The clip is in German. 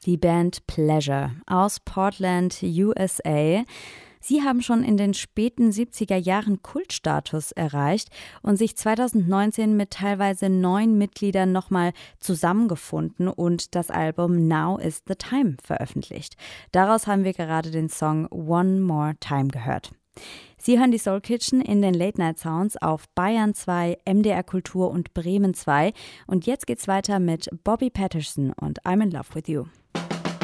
Die Band Pleasure aus Portland, USA. Sie haben schon in den späten 70er Jahren Kultstatus erreicht und sich 2019 mit teilweise 9 Mitgliedern nochmal zusammengefunden und das Album Now is the Time veröffentlicht. Daraus haben wir gerade den Song One More Time gehört. Sie hören die Soul Kitchen in den Late Night Sounds auf Bayern 2, MDR Kultur und Bremen 2. Und jetzt geht's weiter mit Bobby Patterson und I'm in Love with You.